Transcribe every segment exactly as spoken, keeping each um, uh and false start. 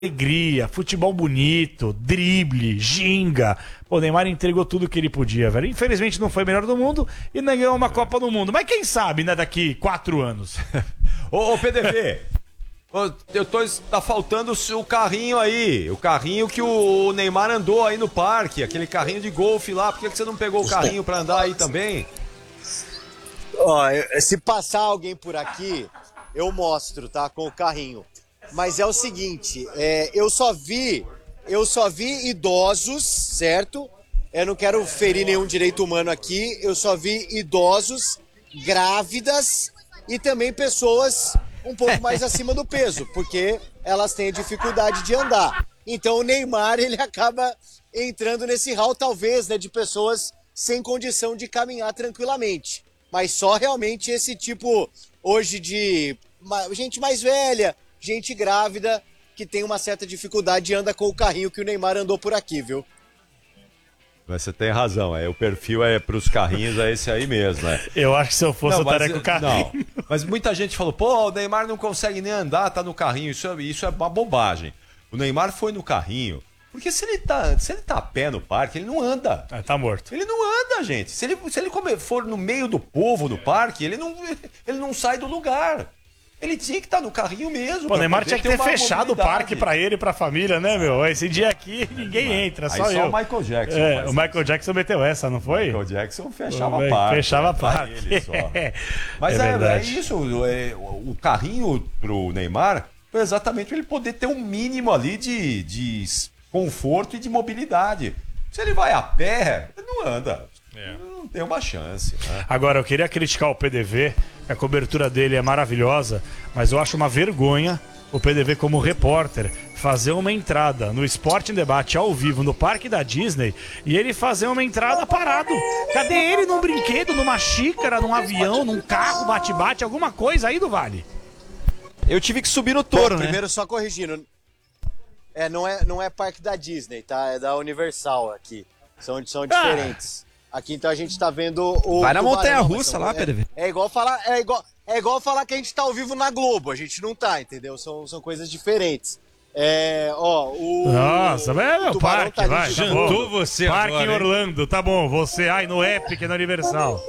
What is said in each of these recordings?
alegria, futebol bonito, drible, ginga. Pô, o Neymar entregou tudo que ele podia, velho. Infelizmente não foi melhor do mundo e nem ganhou uma Copa do Mundo. Mas quem sabe, né, daqui quatro anos. Ô, ô P D V, eu tô, tá faltando o carrinho aí, o carrinho que o Neymar andou aí no parque, aquele carrinho de golfe lá, por que você não pegou o carrinho pra andar aí também? Ó, se passar alguém por aqui, eu mostro, tá, com o carrinho. Mas é o seguinte, é, eu só vi, eu só vi idosos, certo? Eu não quero ferir nenhum direito humano aqui, eu só vi idosos, grávidas e também pessoas um pouco mais acima do peso, porque elas têm dificuldade de andar. Então o Neymar, ele acaba entrando nesse hall, talvez, né, de pessoas sem condição de caminhar tranquilamente. Mas só realmente esse tipo, hoje, de gente mais velha, gente grávida, que tem uma certa dificuldade e anda com o carrinho que o Neymar andou por aqui, viu? Mas você tem razão, é, o perfil é pros carrinhos, é esse aí mesmo. É. Eu acho que se eu fosse, não, eu estaria com o carrinho. Não, mas muita gente falou, pô, o Neymar não consegue nem andar, tá no carrinho. Isso é, isso é uma bobagem. O Neymar foi no carrinho, porque se ele tá, se ele tá a pé no parque, ele não anda. Ah, tá morto. Ele não anda, gente. Se ele, se ele for no meio do povo no parque, ele não, ele não sai do lugar. Ele tinha que estar no carrinho mesmo. Pô, o Neymar tinha que ter, ter fechado o parque pra ele e pra família, né, meu? Esse dia aqui ninguém entra, só aí eu. Só o Michael Jackson. É, o Michael Jackson meteu essa, não foi? O Michael Jackson fechava o parque. Fechava parque. Ele só. Mas é, é, é isso, é, o carrinho pro Neymar foi exatamente pra ele poder ter um mínimo ali de, de conforto e de mobilidade. Se ele vai a pé, ele não anda. É. Não tem uma chance, né? Agora, eu queria criticar o P D V, a cobertura dele é maravilhosa, mas eu acho uma vergonha o P D V, como repórter, fazer uma entrada no Esporte em Debate ao vivo no Parque da Disney e ele fazer uma entrada parado. Cadê ele num brinquedo, numa xícara, num avião, num carro, bate-bate, alguma coisa aí do Vale? Eu tive que subir no touro, Bom, né? Primeiro, só corrigindo. É, não é, não é Parque da Disney, tá? É da Universal aqui. São, são diferentes. Ah. Aqui então a gente tá vendo o. Vai na montanha-russa lá, é, P D V. É igual falar, é igual, é igual falar que a gente tá ao vivo na Globo. A gente não tá, entendeu? São, são coisas diferentes. É, ó, o. Nossa, velho, o parque, tá vai. Jantou você Parque agora, em Orlando, tá bom. Você, ai, no Epic, no Universal.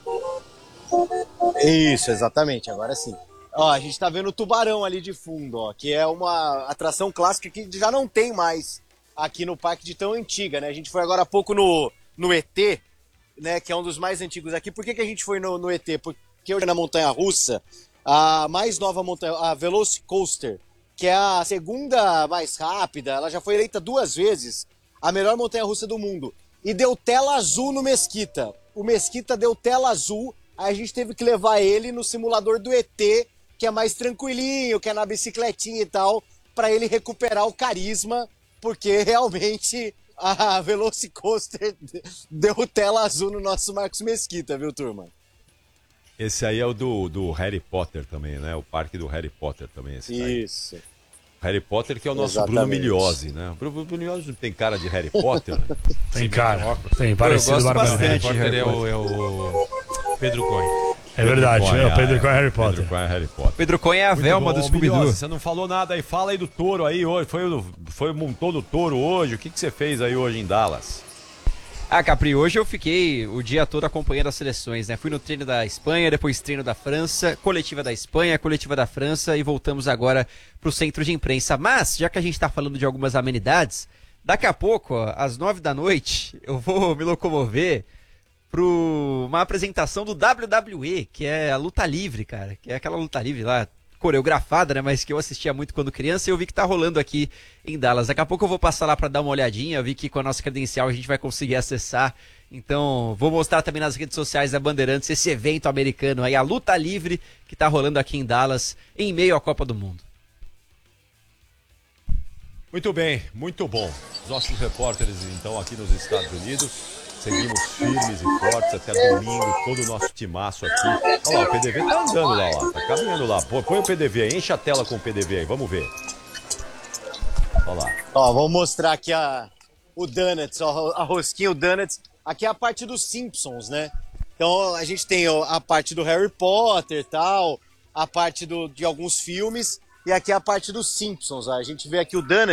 Isso, exatamente, agora sim. Ó, a gente tá vendo o Tubarão ali de fundo, ó, que é uma atração clássica que já não tem mais aqui no parque de tão antiga, né? A gente foi agora há pouco no, no E T, né, que é um dos mais antigos aqui. Por que, que a gente foi no, no E T? Porque hoje na montanha-russa, a mais nova montanha, a Velocicoaster, que é a segunda mais rápida, ela já foi eleita duas vezes a melhor montanha-russa do mundo. E deu tela azul no Mesquita. O Mesquita deu tela azul, aí a gente teve que levar ele no simulador do E T, que é mais tranquilinho, que é na bicicletinha e tal, para ele recuperar o carisma, porque realmente a Velocicoaster deu tela azul no nosso Marcos Mesquita, viu, turma? Esse aí é o do, do Harry Potter também, né? O parque do Harry Potter também. Esse Isso. Daí. Harry Potter, que é o nosso Exatamente. Bruno Migliozzi, né? O Bruno Migliozzi tem cara de Harry Potter? Né? Tem cara. Tem, Eu parecido gosto bastante. bastante. Harry Potter é o, é o Pedro Cohen. É verdade, Pedro é o Cohen, Pedro é, Cohen é Harry Pedro Potter. Cohen é Harry Potter. Pedro Cohen é a Muito Velma bom. do Scooby-Doo. Migliozzi, você não falou nada aí, fala aí do touro aí hoje. Foi, foi montou no touro hoje. O que, que você fez aí hoje em Dallas? Ah, Capri, hoje eu fiquei o dia todo acompanhando as seleções, né? Fui no treino da Espanha, depois treino da França, coletiva da Espanha, coletiva da França e voltamos agora pro centro de imprensa. Mas, já que a gente tá falando de algumas amenidades, daqui a pouco, ó, às nove da noite, eu vou me locomover pro uma apresentação do W W E, que é a luta livre, cara, que é aquela luta livre lá, coreografada, né, mas que eu assistia muito quando criança e eu vi que tá rolando aqui em Dallas. Daqui a pouco eu vou passar lá para dar uma olhadinha, eu vi que com a nossa credencial a gente vai conseguir acessar, então vou mostrar também nas redes sociais da Bandeirantes esse evento americano aí, a luta livre que tá rolando aqui em Dallas, em meio à Copa do Mundo. Muito bem, muito bom. Os nossos repórteres, então, aqui nos Estados Unidos, seguimos firmes e fortes até domingo, todo o nosso timaço aqui. Olha lá, o P D V tá andando lá, ó, tá caminhando lá. Pô, põe o P D V aí, enche a tela com o P D V aí, vamos ver. Olha lá. Ó, vamos mostrar aqui a, o Donuts, ó, a rosquinha, o Donuts. Aqui é a parte dos Simpsons, né? Então a gente tem ó, a parte do Harry Potter e tal, a parte do, de alguns filmes. E aqui é a parte dos Simpsons. Ó. A gente vê aqui o Dana